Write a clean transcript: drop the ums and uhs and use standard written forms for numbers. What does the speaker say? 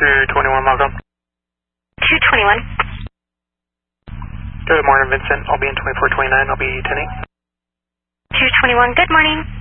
221, welcome. 221. Good morning, Vincent. I'll be in 2429. I'll be 10-8. 221, good morning.